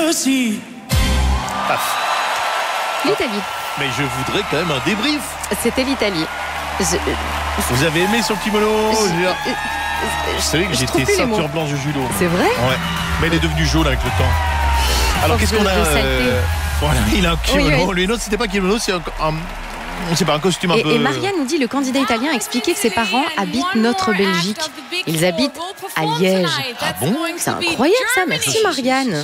aussi. L'Italie. Mais je voudrais quand même un débrief. C'était l'Italie. Vous avez aimé son kimono? Je savais que j'étais ceinture blanche de judo. C'est vrai? Ouais. Mais il est devenu jaune avec le temps. Alors qu'est-ce qu'on a Voilà, il a un kimono. Oui. Lui, non, c'était pas un kimono, c'est on sait pas, un costume un peu. Et Marianne nous dit, le candidat italien a expliqué que ses parents habitent notre Belgique. Ils habitent à Liège. Ah bon? C'est incroyable ça, merci Marianne.